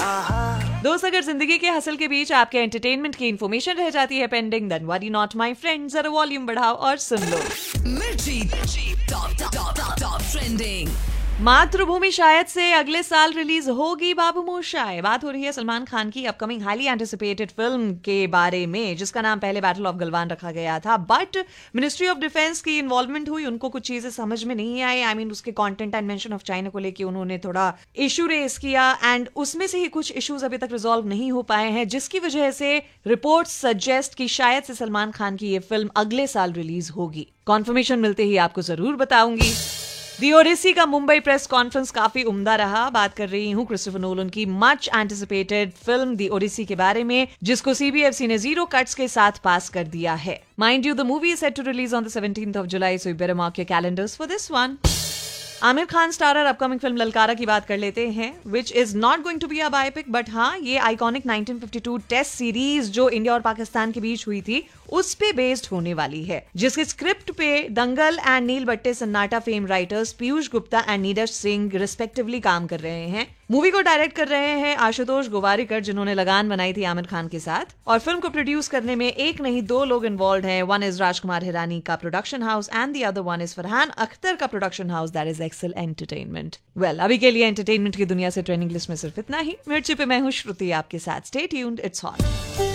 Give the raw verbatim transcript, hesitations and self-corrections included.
दोस्त, अगर जिंदगी के हसल के बीच आपके एंटरटेनमेंट की इन्फॉर्मेशन रह जाती है pending, then worry not my friend, जरा वॉल्यूम बढ़ाओ और सुन लो। मिर्ची टॉप टॉप टॉप ट्रेंडिंग। मातृभूमि शायद से अगले साल रिलीज होगी बाबू मोशाय। बात हो रही है सलमान खान की अपकमिंग हाईली एंटिसिपेटेड फिल्म के बारे में, जिसका नाम पहले बैटल ऑफ गलवान रखा गया था, बट मिनिस्ट्री ऑफ डिफेंस की इन्वॉल्वमेंट हुई, उनको कुछ चीजें समझ में नहीं आई। आई मीन उसके content and mention of China को लेकर उन्होंने थोड़ा इशू रेस किया एंड उसमें से ही कुछ इश्यूज अभी तक रिजॉल्व नहीं हो पाए हैं, जिसकी वजह से रिपोर्ट सजेस्ट कि शायद से सलमान खान की ये फिल्म अगले साल रिलीज होगी। कॉन्फर्मेशन मिलते ही आपको जरूर बताऊंगी। दी ओडिसी का मुंबई प्रेस कॉन्फ्रेंस काफी उम्दा रहा। बात कर रही हूँ क्रिस्टोफर नोलन की मच एंटिसिपेटेड फिल्म दी ओडिसी के बारे में, जिसको सीबीएफसी ने जीरो कट्स के साथ पास कर दिया है। Mind you, the movie is set to release on the seventeenth of July, so you better mark your calendars for this one. Aamir Khan starrer upcoming film ललकारा की बात कर लेते हैं, which is not going to be a biopic, but हाँ, ये iconic nineteen fifty to test series जो India और पाकिस्तान के बीच हुई थी, उस पे बेस्ड होने वाली है, जिसके स्क्रिप्ट पे दंगल एंड नील बट्टे सन्नाटा fame writers Piyush Gupta and Neeraj Singh respectively काम कर रहे हैं। मूवी को डायरेक्ट कर रहे हैं आशुतोष गोवारिकर, जिन्होंने लगान बनाई थी आमिर खान के साथ, और फिल्म को प्रोड्यूस करने में एक नहीं दो लोग इन्वॉल्व हैं। वन इज राजकुमार हिरानी का production house and the other one is Farhan Akhtar का production house, that is Excel entertainment. Well, अभी के लिए एंटरटेनमेंट की दुनिया से ट्रेंडिंग लिस्ट में सिर्फ इतना ही। मिर्ची पे मैं हूँ श्रुति आपके साथ। Stay tuned, it's hot.